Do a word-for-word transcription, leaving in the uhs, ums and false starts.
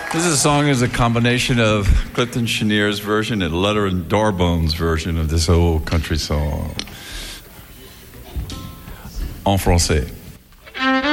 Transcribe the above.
This is a song is a combination of Clifton Cheniere's version and Letter and Darbone's version of this old country song. En français.